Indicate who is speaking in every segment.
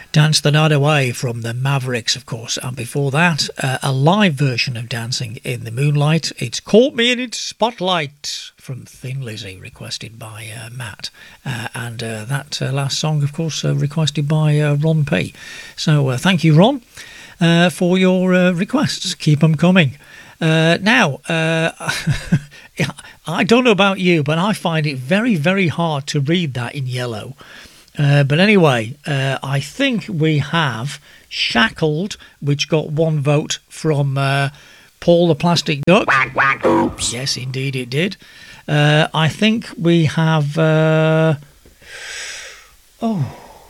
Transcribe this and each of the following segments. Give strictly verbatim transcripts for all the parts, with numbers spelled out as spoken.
Speaker 1: Dance the Night Away from the Mavericks, of course, and before that, uh, a live version of Dancing in the Moonlight. It's Caught Me in Its Spotlight from Thin Lizzy, requested by uh, Matt. Uh, and uh, that uh, last song, of course, uh, requested by uh, Ron P. So uh, thank you, Ron, uh, for your uh, requests. Keep them coming. Uh, now, uh, I don't know about you, but I find it very, very hard to read that in yellow. Uh, but anyway, uh, I think we have Shackled, which got one vote from uh, Paul the Plastic Duck.
Speaker 2: Quack, quack, oops.
Speaker 1: Yes, indeed it did. Uh, I think we have... Uh, oh...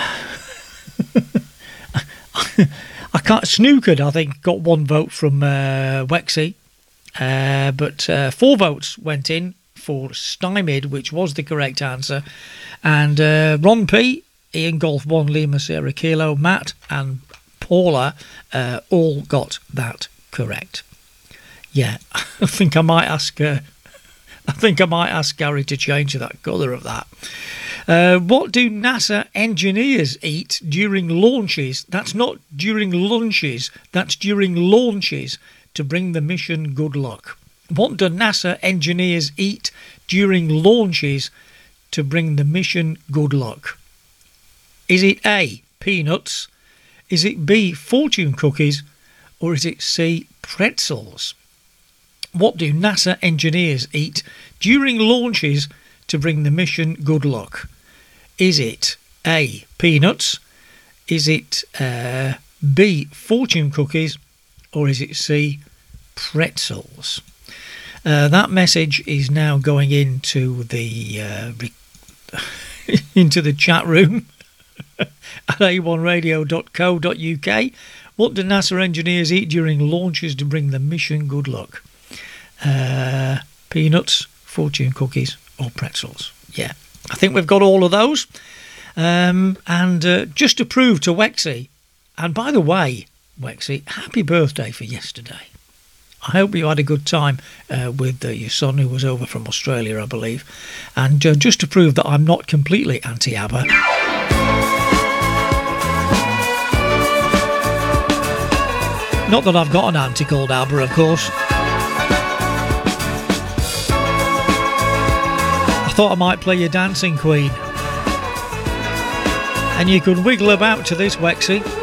Speaker 1: I can't... Snookered, I think, got one vote from uh, Wexy. Uh, but uh, four votes went in for Stymied, which was the correct answer. And uh, Ron P, Ian Golf one, Lima Sierra Kilo, Matt and Paula uh, all got that correct. Yeah, I think I might ask uh, I think I might ask Gary to change that colour of that. Uh, what do NASA engineers eat during launches? That's not during lunches, that's during launches to bring the mission good luck. What do NASA engineers eat during launches to bring the mission good luck? Is it A, peanuts? Is it B, fortune cookies? Or is it C, pretzels? What do NASA engineers eat during launches to bring the mission good luck? Is it A, peanuts? Is it uh, B, fortune cookies? Or is it C, pretzels? Uh, that message is now going into the uh, re- into the chat room at a one radio dot co dot uk. What do NASA engineers eat during launches to bring the mission good luck? Uh, peanuts, fortune cookies, or pretzels? Yeah, I think we've got all of those. Um, and uh, just to prove to Wexy, and by the way, Wexy, happy birthday for yesterday. I hope you had a good time uh, with uh, your son who was over from Australia, I believe. And uh, just to prove that I'm not completely anti-ABBA, not that I've got an auntie called ABBA, of course. I thought I might play you Dancing Queen. And you could wiggle about to this, Wexy.